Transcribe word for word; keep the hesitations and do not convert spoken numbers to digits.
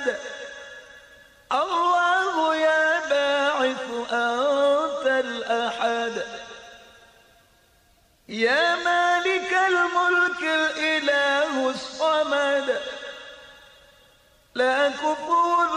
الصمد. الله يا باعث أنت الأحد، يا مالك الملك الإله الصمد، لا كفور